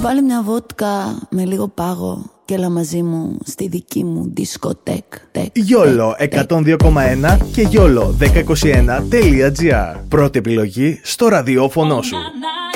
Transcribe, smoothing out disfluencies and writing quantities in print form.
Βάλε μια βότκα με λίγο πάγο και έλα μαζί μου στη δική μου δισκοτέκ. Γιόλο 102,1 και Γιόλο 1021.gr. Πρώτη επιλογή στο ραδιόφωνο σου.